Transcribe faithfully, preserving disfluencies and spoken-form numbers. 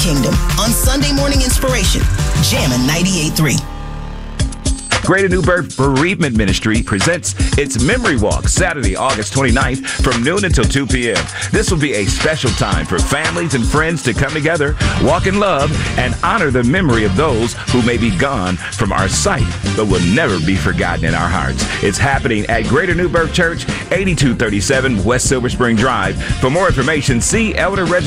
Kingdom on Sunday Morning Inspiration, Jammin' ninety-eight point three. Greater New Birth Bereavement Ministry presents its Memory Walk Saturday, August twenty-ninth from noon until two p.m. This will be a special time for families and friends to come together, walk in love, and honor the memory of those who may be gone from our sight but will never be forgotten in our hearts. It's happening at Greater New Birth Church, eighty-two thirty-seven West Silver Spring Drive. For more information, see Elder Reggie